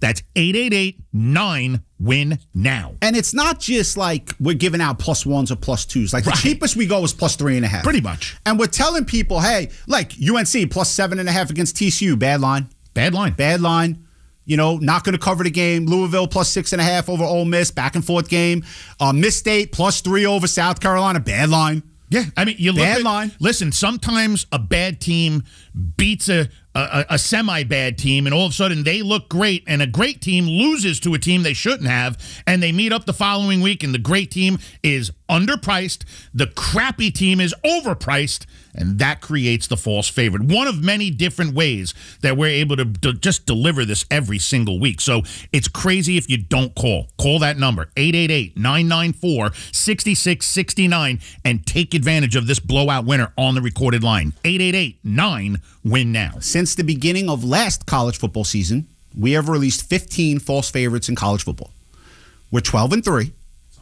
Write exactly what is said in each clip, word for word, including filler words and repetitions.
That's eight eight eight, nine, win now. And it's not just like we're giving out plus ones or plus twos. Like Right. the cheapest we go is plus three and a half. Pretty much. And we're telling people, hey, like U N C plus seven and a half against T C U, bad line. Bad line. Bad line. You know, not going to cover the game. Louisville plus six and a half over Ole Miss, back and forth game. Uh, Miss State plus three over South Carolina, bad line. Yeah, I mean, you look Bad at, line. Listen, sometimes a bad team beats a, a, a semi-bad team, and all of a sudden they look great, and a great team loses to a team they shouldn't have, and they meet up the following week, and the great team is underpriced, the crappy team is overpriced, and that creates the false favorite. One of many different ways that we're able to d- just deliver this every single week. So it's crazy if you don't call. Call that number, eight eight eight, nine nine four, six six six nine, and take advantage of this blowout winner on the recorded line. eight eight eight, nine, win now. Since the beginning of last college football season, we have released fifteen false favorites in college football. We're twelve and three,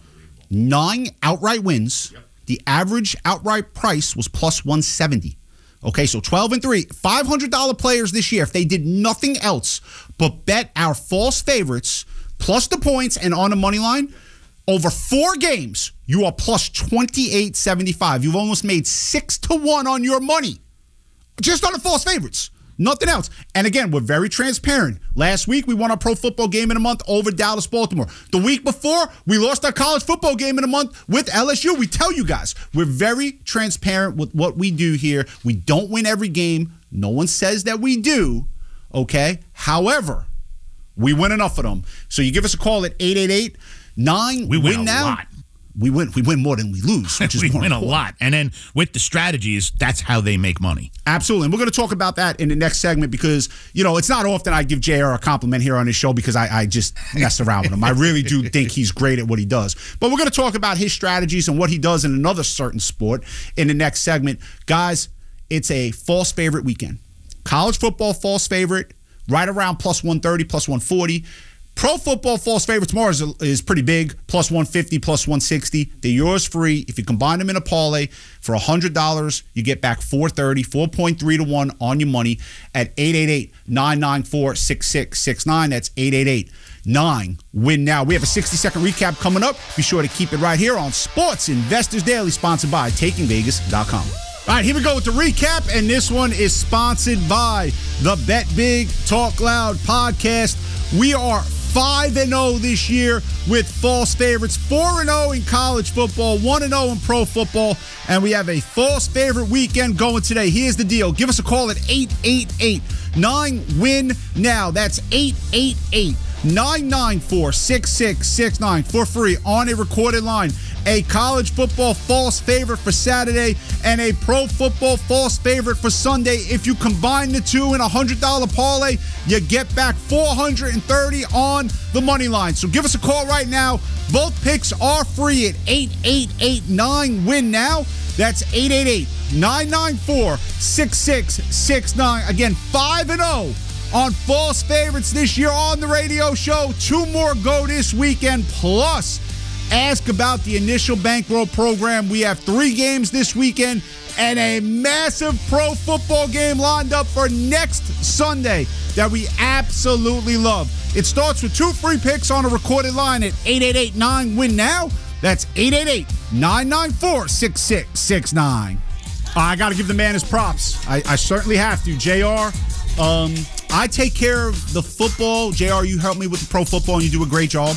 nine outright wins. Yep. The average outright price was plus one seventy. Okay, so twelve and three, five hundred dollars players this year. If they did nothing else but bet our false favorites plus the points and on the money line, over four games, you are plus twenty-eight seventy-five. You've almost made six to one on your money just on the false favorites. Nothing else. And again, we're very transparent. Last week, we won our pro football game in a month over Dallas, Baltimore. The week before, we lost our college football game in a month with L S U. We tell you guys, we're very transparent with what we do here. We don't win every game. No one says that we do, okay? However, we win enough of them. So you give us a call at eight eight eight, nine, We win, win a now. lot. We win we win more than we lose, which is we more win important. a lot. And then with the strategies, that's how they make money. Absolutely. And we're going to talk about that in the next segment because, you know, it's not often I give J R a compliment here on his show because I, I just mess around with him. I really do think he's great at what he does. But we're going to talk about his strategies and what he does in another certain sport in the next segment. Guys, it's a false favorite weekend. College football false favorite, right around plus one thirty, plus one forty. Pro football false favorite tomorrow is, is pretty big, plus one fifty, plus one sixty. They're yours free. If you combine them in a parlay for one hundred dollars, you get back four thirty, four point three to one on your money at eight eight eight, nine nine four, six six six nine. That's eight eight eight, nine, win now. We have a sixty-second recap coming up. Be sure to keep it right here on Sports Investors Daily, sponsored by taking vegas dot com. All right, here we go with the recap, and this one is sponsored by the Bet Big Talk Loud podcast. We are five and oh this year with false favorites, four and oh in college football, one and oh in pro football, and we have a false favorite weekend going today. Here's the deal. Give us a call at eight eight eight, nine, win now. That's eight eight eight, nine nine four, six six six nine for free on a recorded line. A college football false favorite for Saturday and a pro football false favorite for Sunday. If you combine the two in a one hundred dollars parlay, you get back four hundred thirty on the money line. So give us a call right now. Both picks are free at eight eight eight, nine, win now. That's eight eight eight, nine nine four, six six six nine. Again, five and oh on false favorites this year on the radio show. Two more go this weekend, plus ask about the initial bankroll program. We have three games this weekend and a massive pro football game lined up for next Sunday that we absolutely love. It starts with two free picks on a recorded line at eight eight eight, nine, win now. That's eight eight eight, nine nine four, six six six nine. I got to give the man his props. I, I certainly have to. J R, um, I take care of the football. J R, you help me with the pro football and you do a great job.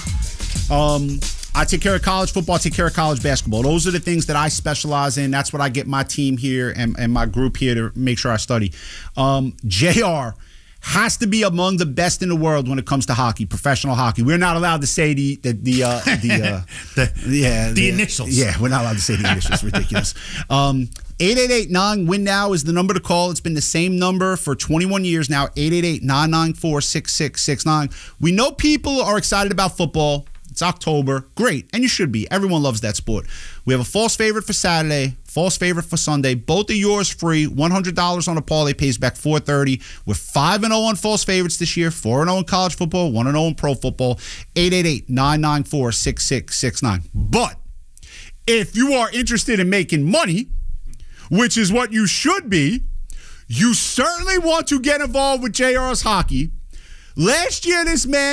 Um, I take care of college football. I take care of college basketball. Those are the things that I specialize in. That's what I get my team here and, and my group here to make sure I study. Um, J R has to be among the best in the world when it comes to hockey, professional hockey. We're not allowed to say the the the uh, the, uh, the, yeah the, the initials. Yeah, we're not allowed to say the initials. Ridiculous. Um, eight eight eight, nine, win now is the number to call. It's been the same number for twenty-one years now. eight eight eight, nine nine four, six six six nine. We know people are excited about football. It's October. Great. And you should be. Everyone loves that sport. We have a false favorite for Saturday, false favorite for Sunday. Both are yours free. one hundred dollars on a parlay pays back four thirty. We're five and oh on false favorites this year, four and oh in college football, one and oh in pro football. eight eight eight, nine nine four, six six six nine. But if you are interested in making money, which is what you should be, you certainly want to get involved with J R's hockey. Last year, this man